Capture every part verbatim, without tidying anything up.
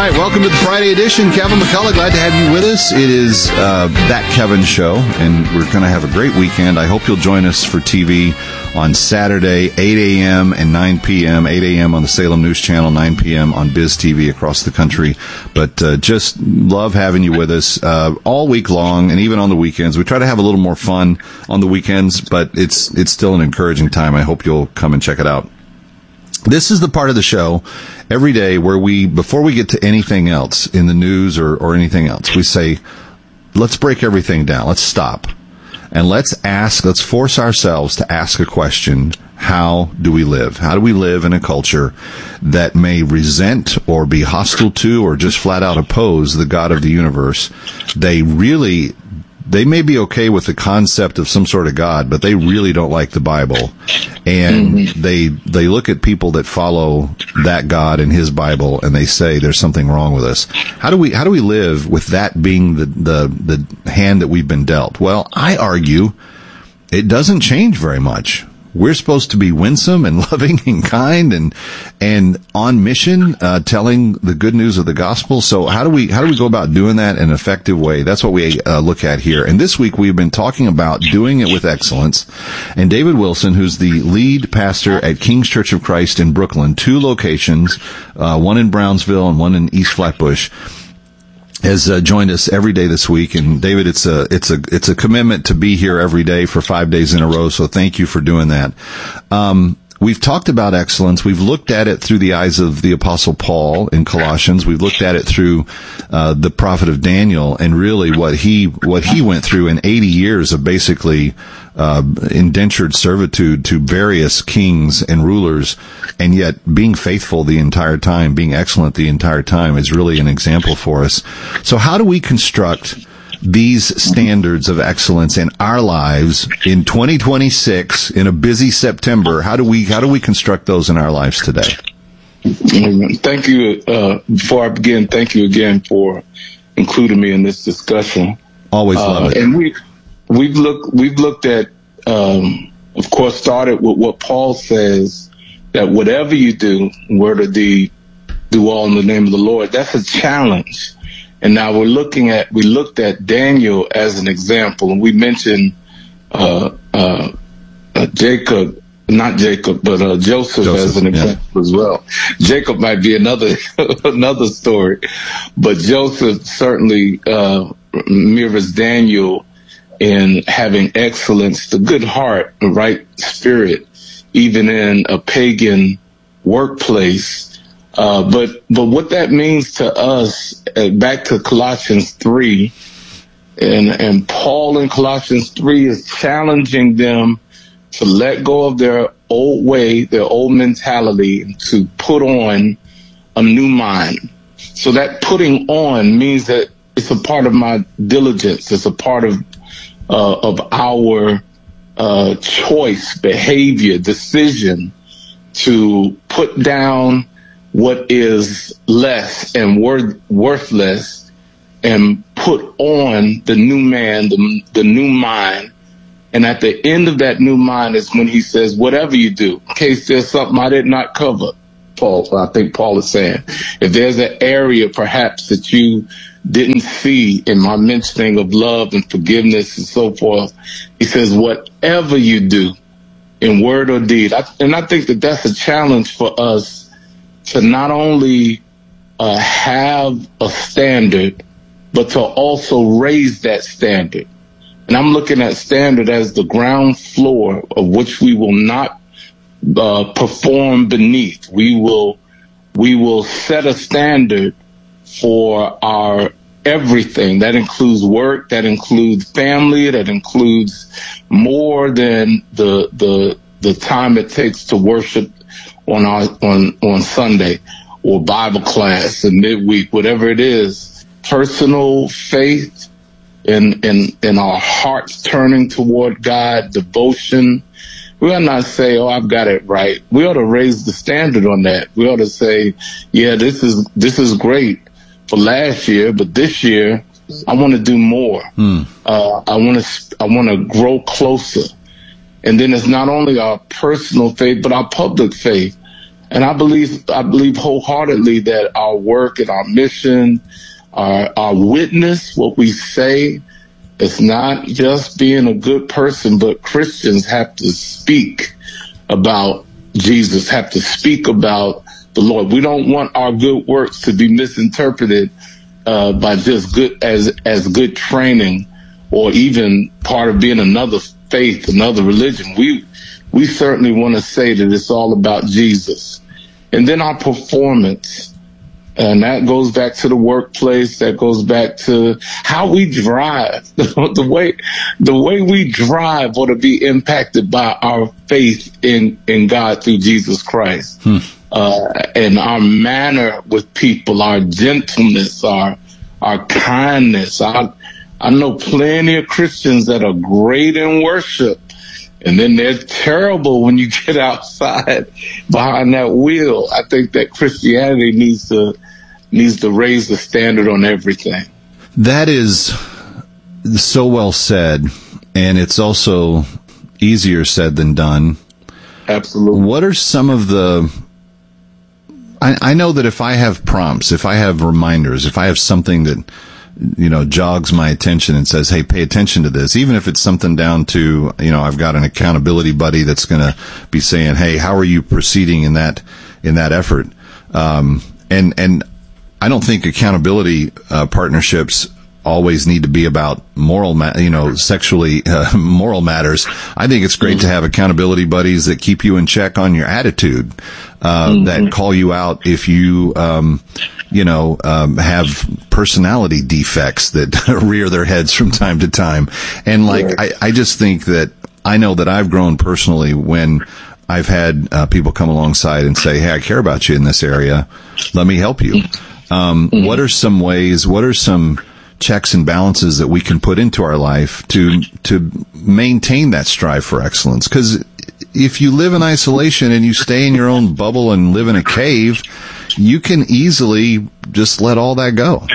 right, welcome to the Friday edition. Kevin McCullough, glad to have you with us. It is uh, That Kevin Show, and we're going to have a great weekend. I hope you'll join us for T V on Saturday, eight a.m. and nine p.m., eight a.m. on the Salem News Channel, nine p.m. on Biz T V across the country. But uh, just love having you with us uh, all week long, and even on the weekends. We try to have a little more fun on the weekends, but it's it's still an encouraging time. I hope you'll come and check it out. This is the part of the show every day where we, before we get to anything else in the news or, or anything else, we say, let's break everything down. Let's stop. And let's ask, let's force ourselves to ask a question. How do we live? How do we live in a culture that may resent or be hostile to or just flat out oppose the God of the universe? They really, they may be okay with the concept of some sort of God, but they really don't like the Bible. And mm-hmm. they they look at people that follow that God and his Bible, and they say there's something wrong with us. How do we how do we live with that being the the, the hand that we've been dealt? Well, I argue it doesn't change very much. We're supposed to be winsome and loving and kind and and on mission, uh, telling the good news of the gospel. So how do we how do we go about doing that in an effective way? That's what we uh, look at here. And this week we've been talking about doing it with excellence. And David Wilson, who's the lead pastor at King's Church of Christ in Brooklyn, two locations, uh, one in Brownsville and one in East Flatbush, has uh, joined us every day this week. And David, it's a it's a it's a commitment to be here every day for five days in a row. So thank you for doing that. Um, we've talked about excellence. We've looked at it through the eyes of the Apostle Paul in Colossians. We've looked at it through uh, the prophet of Daniel, and really what he what he went through in eighty years of basically uh, indentured servitude to various kings and rulers, and yet being faithful the entire time, being excellent the entire time, is really an example for us. So how do we construct these standards of excellence in our lives in twenty twenty-six, in a busy September? How do we how do we construct those in our lives today? Thank you. Uh, before I begin, thank you again for including me in this discussion. Always love uh, it. And we we've looked we've looked at, um, of course, started with what Paul says, that whatever you do, word or deed, do all in the name of the Lord. That's a challenge. And now we're looking at, we looked at Daniel as an example, and we mentioned uh, uh, uh, Jacob, not Jacob, but uh, Joseph, Joseph as an example yeah. as well. Jacob might be another another story, but Joseph certainly uh, mirrors Daniel in having excellence, the good heart, the right spirit, even in a pagan workplace. Uh, but, but what that means to us, uh, back to Colossians three, and, and Paul in Colossians three is challenging them to let go of their old way, their old mentality, and to put on a new mind. So that putting on means that it's a part of my diligence. It's a part of, uh, of our, uh, choice, behavior, decision to put down what is less and worth, worthless, and put on the new man, the, the new mind. And at the end of that new mind is when he says, whatever you do, in case there's something I did not cover, Paul, I think Paul is saying, if there's an area perhaps that you didn't see in my mentioning of love and forgiveness and so forth, he says, whatever you do in word or deed. I, and I think that that's a challenge for us, to not only uh, have a standard, but to also raise that standard. And I'm looking at standard as the ground floor of which we will not uh, perform beneath. We will, we will set a standard for our everything. That includes work, that includes family, that includes more than the the the time it takes to worship on our, on, on Sunday, or Bible class and midweek, whatever it is. Personal faith and, and, and our hearts turning toward God, devotion. We ought not say, oh, I've got it right. We ought to raise the standard on that. We ought to say, yeah, this is, this is great for last year, but this year I want to do more. Hmm. Uh, I want to, I want to grow closer. And then it's not only our personal faith, but our public faith. And I believe, I believe wholeheartedly that our work and our mission, our, our witness, what we say, it's not just being a good person, but Christians have to speak about Jesus, have to speak about the Lord. We don't want our good works to be misinterpreted uh, by just good as as good training, or even part of being another faith, another religion. We we certainly want to say that it's all about Jesus. And then our performance. And that goes back to the workplace. That goes back to how we drive. the way, the way we drive ought to be impacted by our faith in, in God through Jesus Christ. Hmm. Uh, and our manner with people, our gentleness, our, our kindness. I, I know plenty of Christians that are great in worship, and then they're terrible when you get outside behind that wheel. I think that Christianity needs to needs to raise the standard on everything. That is so well said, and it's also easier said than done. Absolutely. What are some of the... I, I know that if I have prompts, if I have reminders, if I have something that, you know, jogs my attention and says, hey, pay attention to this, even if it's something down to, you know, I've got an accountability buddy that's going to be saying, hey, how are you proceeding in that, in that effort? Um, and, and I don't think accountability, uh, partnerships always need to be about moral, ma- you know, sexually, uh, moral matters. I think it's great mm-hmm. to have accountability buddies that keep you in check on your attitude, uh, mm-hmm. that call you out if you, um, you know, um, have personality defects that rear their heads from time to time. And like, right. I, I just think that I know that I've grown personally when I've had uh, people come alongside and say, hey, I care about you in this area. Let me help you. Um, mm-hmm. What are some ways, what are some checks and balances that we can put into our life to, to maintain that strive for excellence? Because if you live in isolation and you stay in your own bubble and live in a cave, you can easily just let all that go.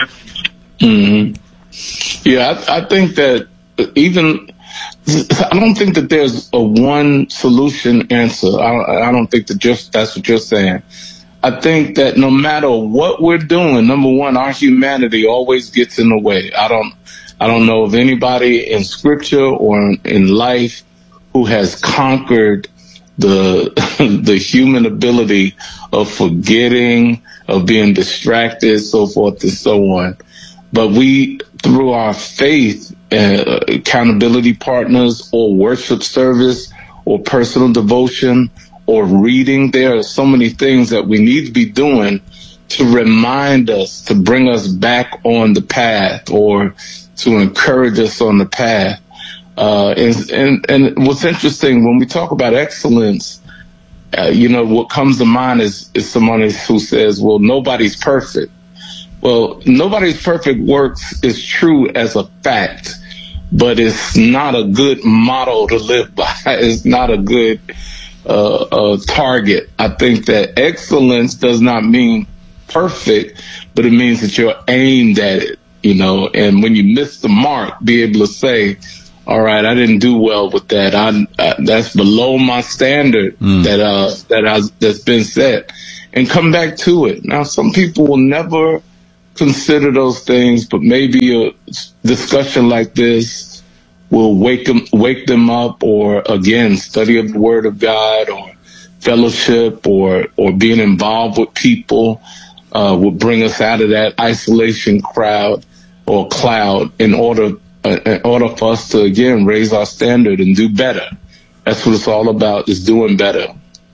Mm-hmm. Yeah, I, I think that even, I don't think that there's a one solution answer. I, I don't think that just that's what you're saying. I think that no matter what we're doing, number one, our humanity always gets in the way. I don't, I don't know of anybody in scripture or in life who has conquered the, the human ability of forgetting, of being distracted, so forth and so on. But we, through our faith, uh, accountability partners or worship service or personal devotion, or reading, there are so many things that we need to be doing to remind us, to bring us back on the path, or to encourage us on the path. Uh, and, and, and what's interesting, when we talk about excellence, uh, you know, what comes to mind is, is someone who says, well, nobody's perfect. Well, nobody's perfect works is true as a fact, but it's not a good model to live by. It's not a good Uh, uh, target. I think that excellence does not mean perfect, but it means that you're aimed at it, you know, and when you miss the mark, be able to say, all right, I didn't do well with that. I, uh, that's below my standard mm. that, uh, that I, that's been set, and come back to it. Now, some people will never consider those things, but maybe a discussion like this will wake them, wake them up, or again, study of the Word of God, or fellowship, or, or being involved with people, uh, will bring us out of that isolation crowd or cloud in order, uh, in order for us to again raise our standard and do better. That's what it's all about, is doing better.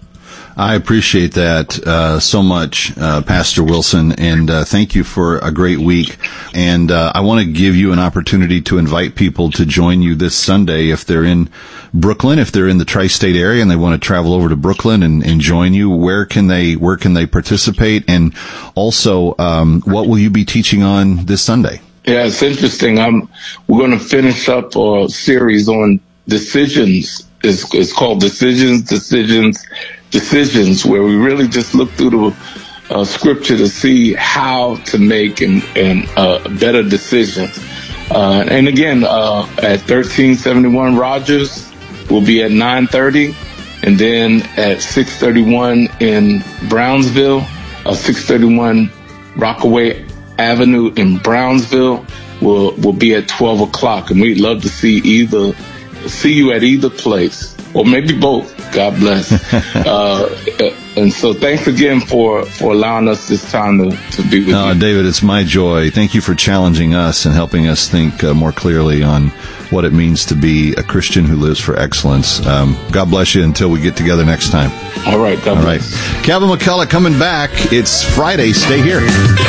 I appreciate that uh, so much, uh, Pastor Wilson, and uh, thank you for a great week. And uh, I want to give you an opportunity to invite people to join you this Sunday if they're in Brooklyn, if they're in the tri-state area and they want to travel over to Brooklyn and, and join you. Where can they where can they participate? And also, um, what will you be teaching on this Sunday? Yeah, it's interesting. I'm we're going to finish up a series on decisions. It's, it's called Decisions, Decisions. Decisions, where we really just look through the uh, scripture to see how to make and, and uh, better decisions. Uh, and again, uh, at thirteen seventy-one Rogers, we'll be at nine thirty. And then at six thirty-one in Brownsville, uh, six thirty-one Rockaway Avenue in Brownsville, will will be at twelve o'clock. And we'd love to see either see you at either place, or maybe both. God bless. uh, and so thanks again for, for allowing us this time to, to be with uh, you. David, it's my joy. Thank you for challenging us and helping us think uh, more clearly on what it means to be a Christian who lives for excellence. Um, God bless you until we get together next time. All right. God All bless. right. Kevin McCullough coming back. It's Friday. Stay here.